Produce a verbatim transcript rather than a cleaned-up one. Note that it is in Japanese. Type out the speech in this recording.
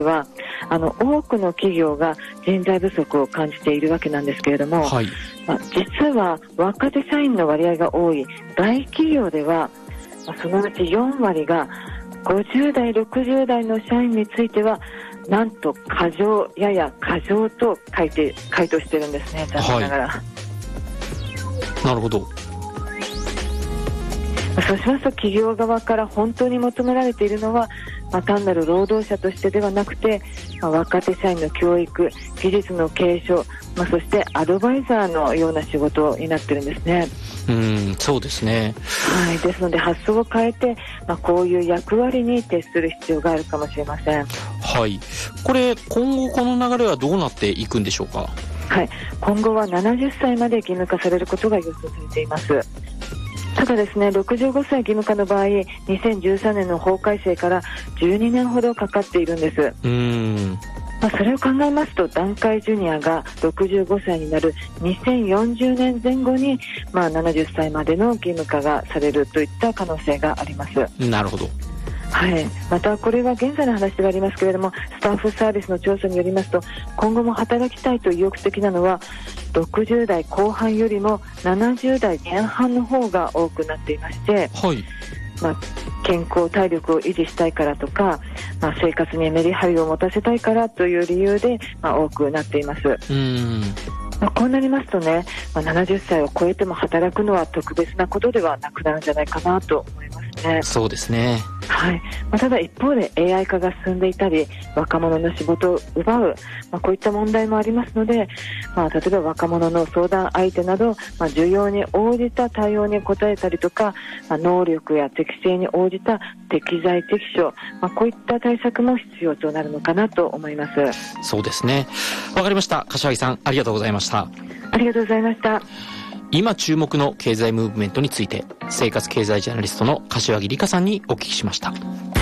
はあの多くの企業が人材不足を感じているわけなんですけれども、はい、まあ、実は若手社員の割合が多い大企業では、まあ、そのうちよんわりがごじゅう代ろくじゅう代の社員についてはなんと過剰やや過剰と書いて回答してるんですね、残念ながら、はい、なるほど。そうしますと企業側から本当に求められているのは、まあ、単なる労働者としてではなくて、まあ、若手社員の教育、技術の継承、まあ、そしてアドバイザーのような仕事になってるんですね。 うん、そうですね、 はい、ですので発想を変えて、まあ、こういう役割に徹する必要があるかもしれません。 はい、これ今後この流れはどうなっていくんでしょうか。 はい、今後はななじゅっさいまで義務化されることが予想されています。ただですね、ろくじゅうごさい義務化の場合、にせんじゅうさんねんの法改正からじゅうにねんほどかかっているんです。うーん、まあ、それを考えますと団塊ジュニアがろくじゅうごさいになるにせんよんじゅうねんぜん後に、まあ、ななじゅっさいまでの義務化がされるといった可能性があります。 なるほど。 はい、またこれは現在の話ではありますけれども、スタッフサービスの調査によりますと、今後も働きたいと意欲的なのはろくじゅう代後半よりもななじゅう代前半の方が多くなっていまして、はい、まあ、健康体力を維持したいからとか、まあ、生活にメリハリを持たせたいからという理由で、まあ、多くなっています。うーん、まあ、こうなりますとね、まあ、ななじゅっさいを超えても働くのは特別なことではなくなるんじゃないかなと思いますね。 そうですね。 はい、まあ、ただ一方で エーアイ 化が進んでいたり若者の仕事を奪う、まあ、こういった問題もありますので、まあ、例えば若者の相談相手など、まあ、需要に応じた対応に応えたりとか、まあ、能力や適性に応じた適材適所、まあ、こういった対策も必要となるのかなと思います。 そうですね、わかりました。柏木さん、ありがとうございました。 ありがとうございました。 今注目の経済ムーブメントについて、生活経済ジャーナリストの柏木理香さんにお聞きしました。